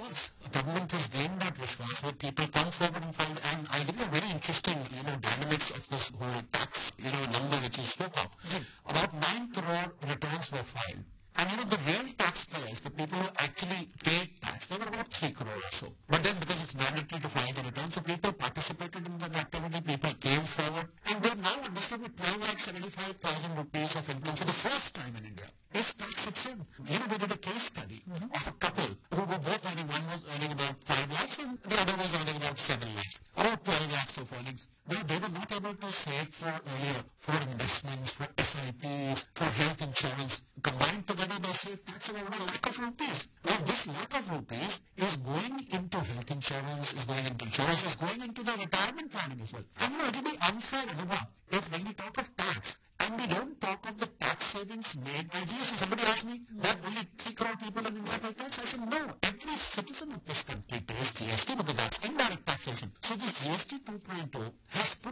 Vishwas. Government has gained that Vishwas where people come forward and file. And I think a very interesting, dynamics of this whole tax, number which you spoke of. About 9 crore returns were filed. And the real taxpayers, the people who actually paid tax, they were about 3 crore or so. But then because it's mandatory to file the returns, so people participated in that activity, people came forward, and they have now understood that 12,75,000 rupees of income for the first time in India is tax exempt. We did a case study of a couple who were both earning, one was earning about 5 lakhs and the other was earning about 7 lakhs, about 12 lakhs of earnings. Now they were not able to save for investments, for SIPs, for health insurance. Combined together, they save tax of over 1 lakh of rupees. Now this lakh of rupees is going into health insurance, is going into insurance, is going into the retirement planning as well. And it will be unfair, if when we talk of tax, and we don't talk of the tax savings made by GST. Somebody asked me that only 3 crore people in India pay tax. I said, no, every citizen of this country pays GST because that's indirect taxation. So this GST 2.0 has put